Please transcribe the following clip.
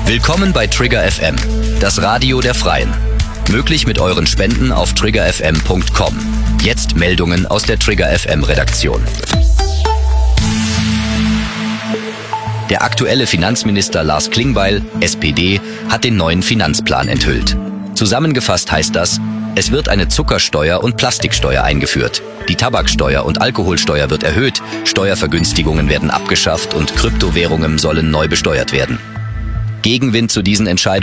Willkommen bei Trigger FM, das Radio der Freien. Möglich mit euren Spenden auf triggerfm.com. Jetzt Meldungen aus der Trigger FM Redaktion. Der aktuelle Finanzminister Lars Klingbeil, SPD, hat den neuen Finanzplan enthüllt. Zusammengefasst heißt das, es wird eine Zuckersteuer und Plastiksteuer eingeführt. Die Tabaksteuer und Alkoholsteuer wird erhöht, Steuervergünstigungen werden abgeschafft und Kryptowährungen sollen neu besteuert werden. Gegenwind zu diesen Entscheidungen